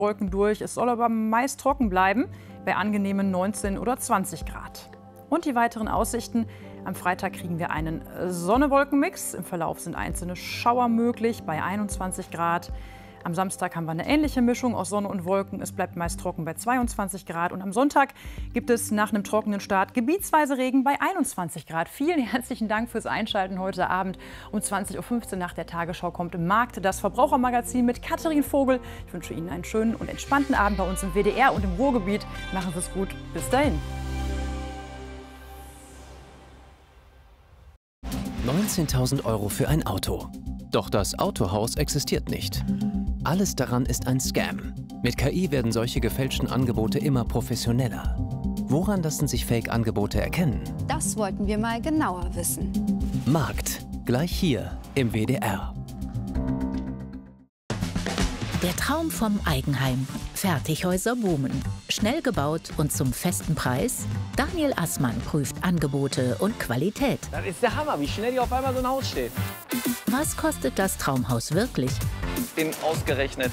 Wolken durch. Es soll aber meist trocken bleiben, bei angenehmen 19 oder 20 Grad. Und die weiteren Aussichten: Am Freitag kriegen wir einen Sonne-Wolken-Mix. Im Verlauf sind einzelne Schauer möglich bei 21 Grad. Am Samstag haben wir eine ähnliche Mischung aus Sonne und Wolken. Es bleibt meist trocken bei 22 Grad. Und am Sonntag gibt es nach einem trockenen Start gebietsweise Regen bei 21 Grad. Vielen herzlichen Dank fürs Einschalten heute Abend. Um 20:15 Uhr nach der Tagesschau kommt im Markt das Verbrauchermagazin mit Katharin Vogel. Ich wünsche Ihnen einen schönen und entspannten Abend bei uns im WDR und im Ruhrgebiet. Machen Sie es gut. Bis dahin. 19.000 € für ein Auto. Doch das Autohaus existiert nicht. Alles daran ist ein Scam. Mit KI werden solche gefälschten Angebote immer professioneller. Woran lassen sich Fake-Angebote erkennen? Das wollten wir mal genauer wissen. Markt. Gleich hier im WDR. Der Traum vom Eigenheim. Fertighäuser boomen. Schnell gebaut und zum festen Preis? Daniel Assmann prüft Angebote und Qualität. Das ist der Hammer, wie schnell hier auf einmal so ein Haus steht. Was kostet das Traumhaus wirklich? In ausgerechnet